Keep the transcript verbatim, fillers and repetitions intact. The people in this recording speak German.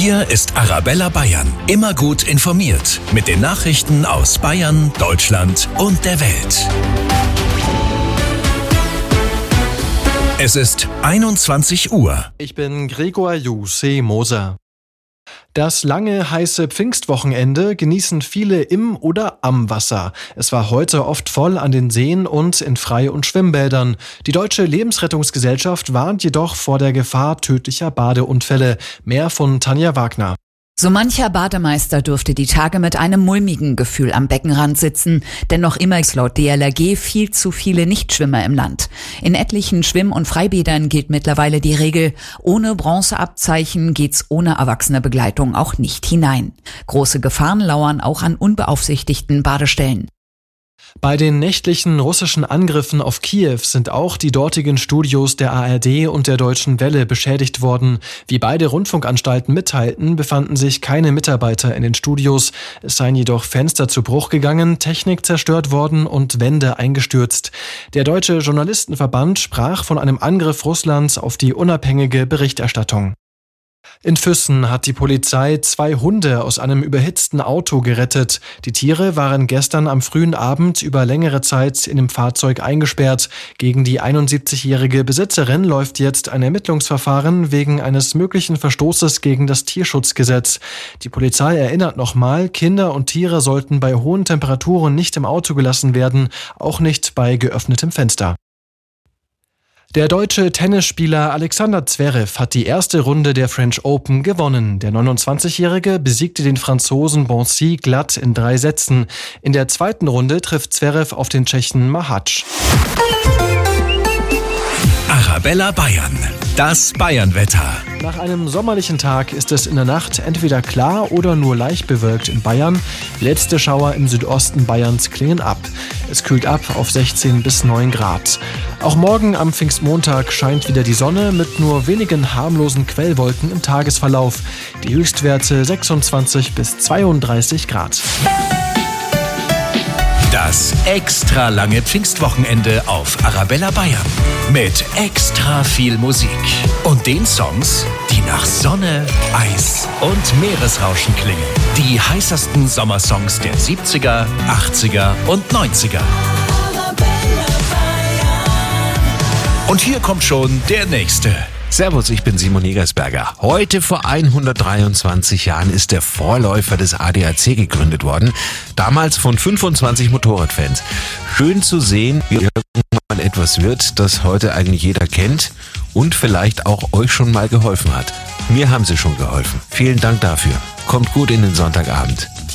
Hier ist Arabella Bayern. Immer gut informiert mit den Nachrichten aus Bayern, Deutschland und der Welt. Es ist einundzwanzig Uhr. Ich bin Gregor Jussi Moser. Das lange, heiße Pfingstwochenende genießen viele im oder am Wasser. Es war heute oft voll an den Seen und in Frei- und Schwimmbädern. Die Deutsche Lebensrettungsgesellschaft warnt jedoch vor der Gefahr tödlicher Badeunfälle. Mehr von Tanja Wagner. So mancher Bademeister dürfte die Tage mit einem mulmigen Gefühl am Beckenrand sitzen, denn noch immer ist laut D L R G viel zu viele Nichtschwimmer im Land. In etlichen Schwimm- und Freibädern gilt mittlerweile die Regel, ohne Bronzeabzeichen geht's ohne erwachsene Begleitung auch nicht hinein. Große Gefahren lauern auch an unbeaufsichtigten Badestellen. Bei den nächtlichen russischen Angriffen auf Kiew sind auch die dortigen Studios der A R D und der Deutschen Welle beschädigt worden. Wie beide Rundfunkanstalten mitteilten, befanden sich keine Mitarbeiter in den Studios. Es seien jedoch Fenster zu Bruch gegangen, Technik zerstört worden und Wände eingestürzt. Der Deutsche Journalistenverband sprach von einem Angriff Russlands auf die unabhängige Berichterstattung. In Füssen hat die Polizei zwei Hunde aus einem überhitzten Auto gerettet. Die Tiere waren gestern am frühen Abend über längere Zeit in dem Fahrzeug eingesperrt. Gegen die einundsiebzigjährige Besitzerin läuft jetzt ein Ermittlungsverfahren wegen eines möglichen Verstoßes gegen das Tierschutzgesetz. Die Polizei erinnert nochmal, Kinder und Tiere sollten bei hohen Temperaturen nicht im Auto gelassen werden, auch nicht bei geöffnetem Fenster. Der deutsche Tennisspieler Alexander Zverev hat die erste Runde der French Open gewonnen. Der neunundzwanzigjährige besiegte den Franzosen Boncy glatt in drei Sätzen. In der zweiten Runde trifft Zverev auf den Tschechen Mahac. Arabella Bayern, das Bayernwetter. Nach einem sommerlichen Tag ist es in der Nacht entweder klar oder nur leicht bewölkt in Bayern. Letzte Schauer im Südosten Bayerns klingen ab. Es kühlt ab auf sechzehn bis neun Grad. Auch morgen am Pfingstmontag scheint wieder die Sonne mit nur wenigen harmlosen Quellwolken im Tagesverlauf. Die Höchstwerte sechsundzwanzig bis zweiunddreißig Grad. Das extra lange Pfingstwochenende auf Arabella Bayern. Mit extra viel Musik. Und den Songs, die nach Sonne, Eis und Meeresrauschen klingen. Die heißesten Sommersongs der siebziger, achtziger und neunziger. Und hier kommt schon der nächste. Servus, ich bin Simon Egersberger. Heute vor hundertdreiundzwanzig Jahren ist der Vorläufer des A D A C gegründet worden. Damals von fünfundzwanzig Motorradfans. Schön zu sehen, wie irgendwann etwas wird, das heute eigentlich jeder kennt und vielleicht auch euch schon mal geholfen hat. Mir haben sie schon geholfen. Vielen Dank dafür. Kommt gut in den Sonntagabend.